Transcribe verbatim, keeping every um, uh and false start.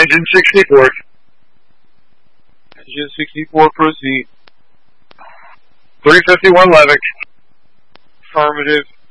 Engine sixty-four. Engine sixty-four, proceed. three fifty-one Levick. Affirmative.